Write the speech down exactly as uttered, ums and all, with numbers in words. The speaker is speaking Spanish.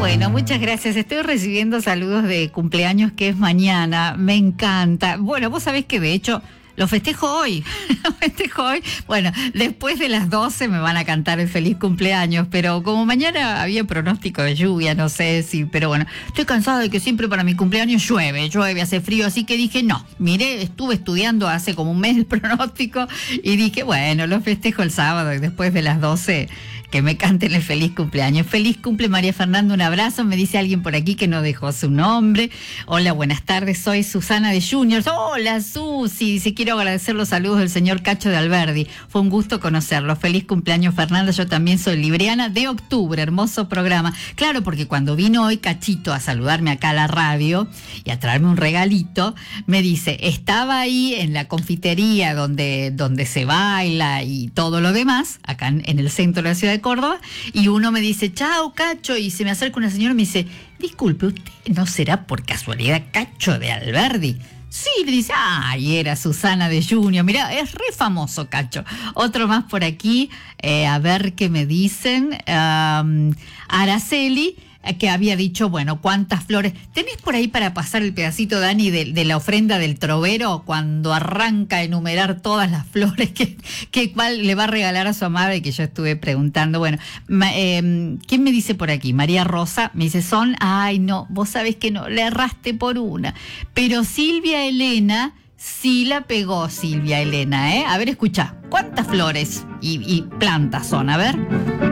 Bueno, muchas gracias. Estoy recibiendo saludos de cumpleaños que es mañana. Me encanta. Bueno, vos sabés que de hecho lo festejo hoy. Lo festejo hoy. Bueno, después de las doce me van a cantar el feliz cumpleaños, pero como mañana había pronóstico de lluvia, no sé si, pero bueno, estoy cansada de que siempre para mi cumpleaños llueve, llueve, hace frío, así que dije, no, miré, estuve estudiando hace como un mes el pronóstico y dije, bueno, lo festejo el sábado y después de las doce que me canten el feliz cumpleaños. Feliz cumple, María Fernanda, un abrazo. Me dice alguien por aquí que no dejó su nombre. Hola, buenas tardes, soy Susana de Juniors. Hola, Susi. Dice, quiero agradecer los saludos del señor Cacho de Alberdi. Fue un gusto conocerlo. Feliz cumpleaños, Fernanda. Yo también soy libriana de octubre. Hermoso programa. Claro, porque cuando vino hoy Cachito a saludarme acá a la radio y a traerme un regalito, me dice, estaba ahí en la confitería donde, donde se baila y todo lo demás, acá en, en el centro de la ciudad de Córdoba, y uno me dice, chao, Cacho, y se me acerca una señora y me dice, disculpe, ¿usted no será por casualidad Cacho de Alberdi? Sí, me dice, ay, era Susana de Junior, mirá, es re famoso Cacho. Otro más por aquí, eh, a ver qué me dicen, um, Araceli, que había dicho, bueno, cuántas flores. ¿Tenés por ahí para pasar el pedacito, Dani, de, de la ofrenda del trovero, cuando arranca a enumerar todas las flores que, que cuál le va a regalar a su amada, que yo estuve preguntando? Bueno, ma, eh, ¿quién me dice por aquí? María Rosa me dice, son, ay no, vos sabés que no, le erraste por una. Pero Silvia Elena, sí la pegó Silvia Elena, ¿eh? A ver, escuchá, ¿cuántas flores y, y plantas son? A ver.